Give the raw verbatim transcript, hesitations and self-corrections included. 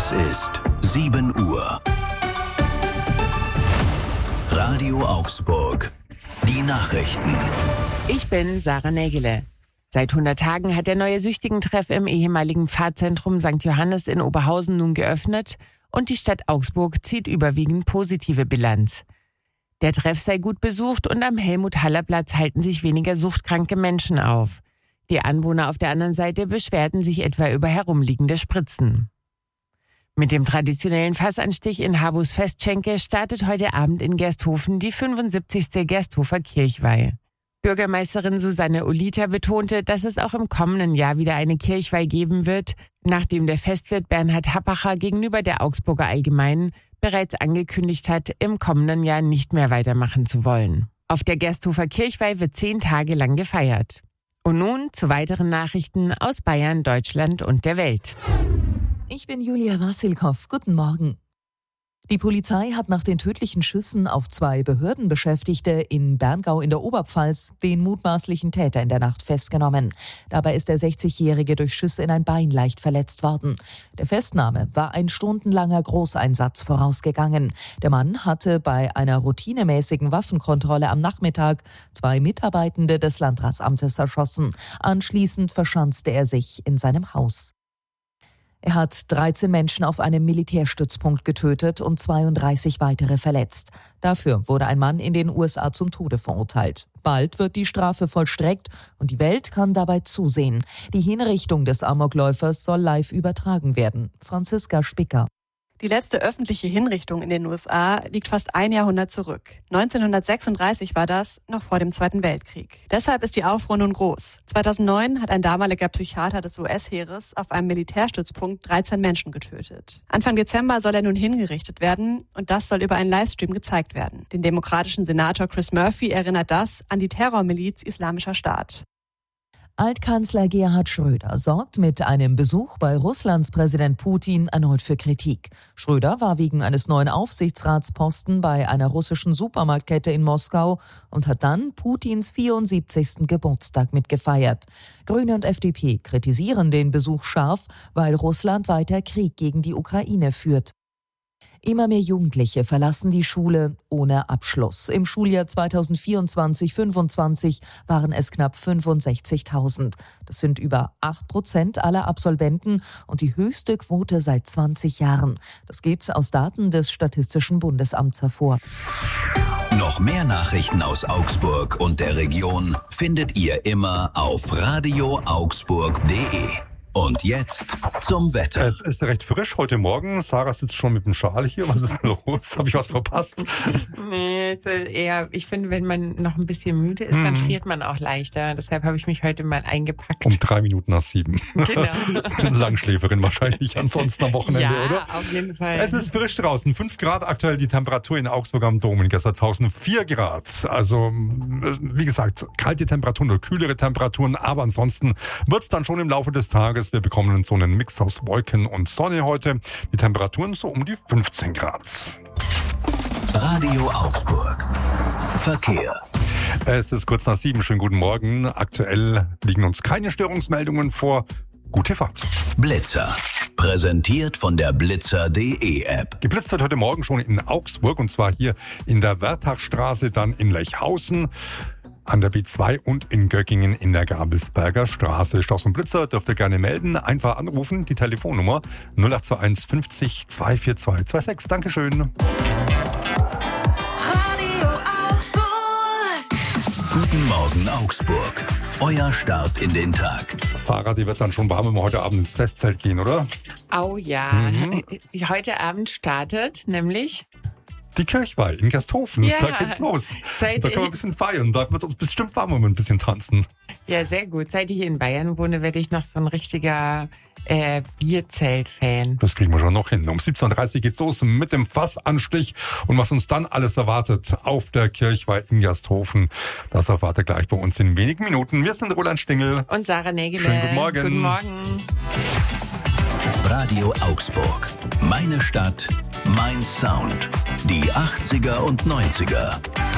Es ist sieben Uhr. Radio Augsburg. Die Nachrichten. Ich bin Sarah Nägele. Seit hundert Tagen hat der neue Süchtigentreff im ehemaligen Pfarrzentrum Sankt Johannes in Oberhausen nun geöffnet und die Stadt Augsburg zieht überwiegend positive Bilanz. Der Treff sei gut besucht und am Helmut-Haller-Platz halten sich weniger suchtkranke Menschen auf. Die Anwohner auf der anderen Seite beschwerten sich etwa über herumliegende Spritzen. Mit dem traditionellen Fassanstich in Habus Festschenke startet heute Abend in Gersthofen die fünfundsiebzigste Gersthofer Kirchweih. Bürgermeisterin Susanne Olita betonte, dass es auch im kommenden Jahr wieder eine Kirchweih geben wird, nachdem der Festwirt Bernhard Happacher gegenüber der Augsburger Allgemeinen bereits angekündigt hat, im kommenden Jahr nicht mehr weitermachen zu wollen. Auf der Gersthofer Kirchweih wird zehn Tage lang gefeiert. Und nun zu weiteren Nachrichten aus Bayern, Deutschland und der Welt. Ich bin Julia Wassilkow. Guten Morgen. Die Polizei hat nach den tödlichen Schüssen auf zwei Behördenbeschäftigte in Berngau in der Oberpfalz den mutmaßlichen Täter in der Nacht festgenommen. Dabei ist der sechzigjährige durch Schüsse in ein Bein leicht verletzt worden. Der Festnahme war ein stundenlanger Großeinsatz vorausgegangen. Der Mann hatte bei einer routinemäßigen Waffenkontrolle am Nachmittag zwei Mitarbeitende des Landratsamtes erschossen. Anschließend verschanzte er sich in seinem Haus. Er hat dreizehn Menschen auf einem Militärstützpunkt getötet und zweiunddreißig weitere verletzt. Dafür wurde ein Mann in den U S A zum Tode verurteilt. Bald wird die Strafe vollstreckt und die Welt kann dabei zusehen. Die Hinrichtung des Amokläufers soll live übertragen werden. Franziska Spicker. Die letzte öffentliche Hinrichtung in den U S A liegt fast ein Jahrhundert zurück. neunzehnhundertsechsunddreißig war das, noch vor dem Zweiten Weltkrieg. Deshalb ist die Aufruhr nun groß. zweitausendneun hat ein damaliger Psychiater des U S-Heeres auf einem Militärstützpunkt dreizehn Menschen getötet. Anfang Dezember soll er nun hingerichtet werden und das soll über einen Livestream gezeigt werden. Den demokratischen Senator Chris Murphy erinnert das an die Terrormiliz Islamischer Staat. Altkanzler Gerhard Schröder sorgt mit einem Besuch bei Russlands Präsident Putin erneut für Kritik. Schröder war wegen eines neuen Aufsichtsratsposten bei einer russischen Supermarktkette in Moskau und hat dann Putins vierundsiebzigsten Geburtstag mitgefeiert. Grüne und F D P kritisieren den Besuch scharf, weil Russland weiter Krieg gegen die Ukraine führt. Immer mehr Jugendliche verlassen die Schule ohne Abschluss. Im Schuljahr zweitausendvierundzwanzig fünfundzwanzig waren es knapp fünfundsechzigtausend. Das sind über acht Prozent aller Absolventen und die höchste Quote seit zwanzig Jahren. Das geht aus Daten des Statistischen Bundesamts hervor. Noch mehr Nachrichten aus Augsburg und der Region findet ihr immer auf radio augsburg punkt de. Und jetzt zum Wetter. Es ist recht frisch heute Morgen. Sarah sitzt schon mit dem Schal hier. Was ist los? Habe ich was verpasst? Nee, ist eher, ich finde, wenn man noch ein bisschen müde ist, dann friert man auch leichter. Deshalb habe ich mich heute mal eingepackt. Um drei Minuten nach sieben. Genau. Langschläferin wahrscheinlich ansonsten am Wochenende, ja, oder? Auf jeden Fall. Es ist frisch draußen. fünf Grad aktuell die Temperatur in Augsburg am Dom in Gessertshausen. vier Grad. Also, wie gesagt, kalte Temperaturen oder kühlere Temperaturen. Aber ansonsten wird es dann schon im Laufe des Tages. Wir bekommen so einen Mix aus Wolken und Sonne heute. Die Temperaturen so um die fünfzehn Grad. Radio Augsburg. Verkehr. Es ist kurz nach sieben. Schönen guten Morgen. Aktuell liegen uns keine Störungsmeldungen vor. Gute Fahrt. Blitzer. Präsentiert von der blitzer punkt de App. Geblitzt wird heute Morgen schon in Augsburg und zwar hier in der Wertachstraße, dann in Lechhausen, an der B zwei und in Göckingen in der Gabelsberger Straße. Stoß und Blitzer dürft ihr gerne melden. Einfach anrufen, die Telefonnummer null acht zwei eins fünfzig zwei vier zwei zwei sechs. Dankeschön. Radio Augsburg. Guten Morgen Augsburg. Euer Start in den Tag. Sarah, die wird dann schon warm, wenn wir heute Abend ins Festzelt gehen, oder? Oh ja. Mhm. Heute Abend startet nämlich die Kirchweih in Gersthofen. Ja. Da geht's los. Seit da können wir ein bisschen feiern. Da wird uns bestimmt warm, wenn wir ein bisschen tanzen. Ja, sehr gut. Seit ich hier in Bayern wohne, werde ich noch so ein richtiger äh, Bierzelt-Fan. Das kriegen wir schon noch hin. Um siebzehn Uhr dreißig geht's los mit dem Fassanstich. Und was uns dann alles erwartet auf der Kirchweih in Gersthofen, das erwartet gleich bei uns in wenigen Minuten. Wir sind Roland Stingel. Und Sarah Nägele. Schönen guten Morgen. Guten Morgen. Radio Augsburg. Meine Stadt, mein Sound. Die achtziger und neunziger.